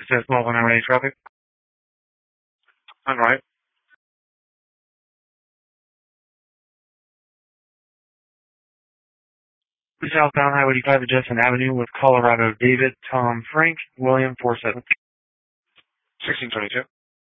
Says Melvin Highway traffic. On right. Southbound Highway 85 at Jefferson Avenue with Colorado David, Tom, Frank, William 47. 1622.